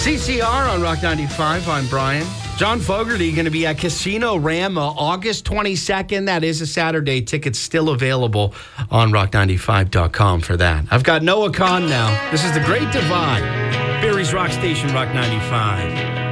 CCR on Rock 95. I'm Brian. John Fogerty going to be at Casino Rama August 22nd. That is a Saturday. Tickets still available on rock95.com for that. I've got Noah Kahn now. This is The Great Divide. Barrie's Rock Station, Rock 95.